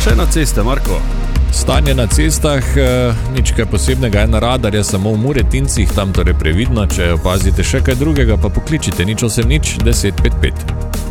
Še na ceste, Marko. Stanje na cestah, nič kaj posebnega, ena radar je samo v Muretincih, tam torej previdno, če opazite še kaj drugega, pa pokličite 080 10 55.